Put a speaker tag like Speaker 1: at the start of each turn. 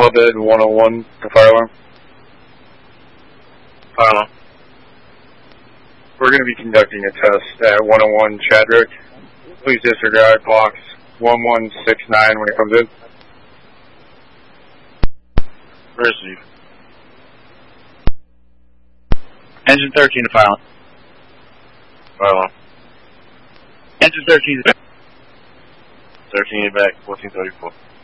Speaker 1: Club Ed 101 to fire alarm.
Speaker 2: Fire alarm.
Speaker 1: We're going to be conducting a test at 101 Chadrick. Please disregard box 1169 when it comes in.
Speaker 2: Receive. Engine 13 to fire alarm. Fire alarm. Engine 13 is back. 13 back, 1434.